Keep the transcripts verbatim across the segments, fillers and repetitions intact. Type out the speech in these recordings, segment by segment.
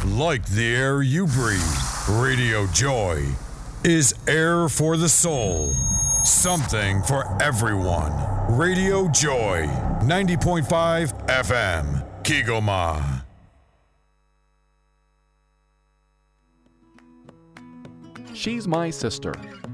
like the air you breathe. Radio Joy is air for the soul. Something for everyone. Radio Joy, ninety point five F M, Kigoma. She's My Sister.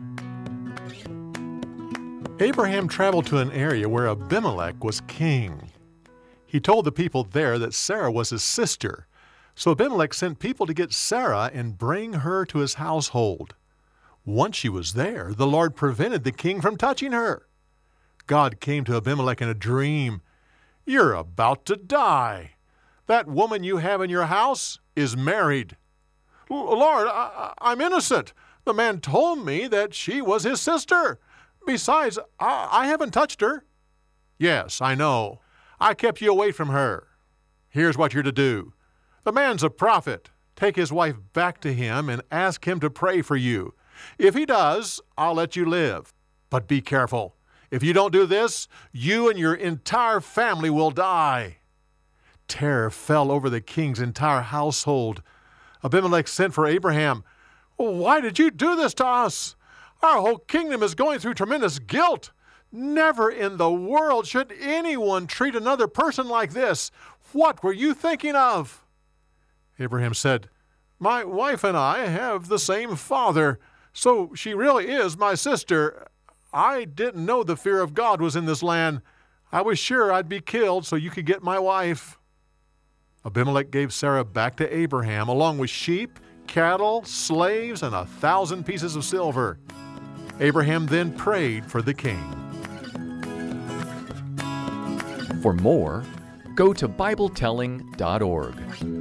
Abraham traveled to an area where Abimelech was king. He told the people there that Sarah was his sister, so Abimelech sent people to get Sarah and bring her to his household. Once she was there, the Lord prevented the king from touching her. God came to Abimelech in a dream. "You're about to die. That woman you have in your house is married." "Lord, I, I'm innocent. The man told me that she was his sister. Besides, I, I haven't touched her." "Yes, I know. I kept you away from her. Here's what you're to do. The man's a prophet. Take his wife back to him and ask him to pray for you. If he does, I'll let you live. But be careful. If you don't do this, you and your entire family will die." Terror fell over the king's entire household. Abimelech sent for Abraham. "Why did you do this to us? Our whole kingdom is going through tremendous guilt. Never in the world should anyone treat another person like this. What were you thinking of?" Abraham said, "My wife and I have the same father, so she really is my sister. I didn't know the fear of God was in this land. I was sure I'd be killed so you could get my wife." Abimelech gave Sarah back to Abraham, along with sheep, cattle, slaves, and a thousand pieces of silver. Abraham then prayed for the king. For more, go to Bible telling dot org.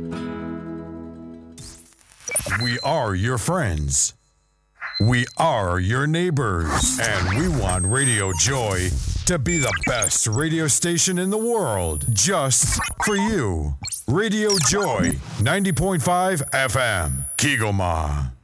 We are your friends. We are your neighbors. And we want Radio Joy to be the best radio station in the world, just for you. Radio Joy, ninety point five F M, Kigoma.